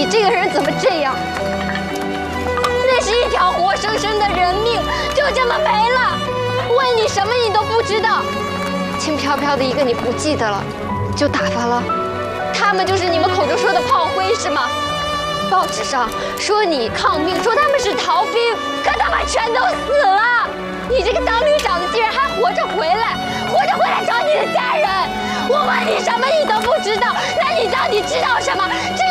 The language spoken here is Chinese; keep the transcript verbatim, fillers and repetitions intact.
这个人怎么这样？那是一条活生生的人命，就这么没了。问你什么你都不知道，轻飘飘的一个你不记得了，就打发了。他们就是你们口中说的炮灰是吗？报纸上说你抗命，说他们是逃兵，可他们全都死了。你这个当兵长的竟然还活着回来，活着回来找你的家人。我问你什么你都不知道，那你到底知道什么？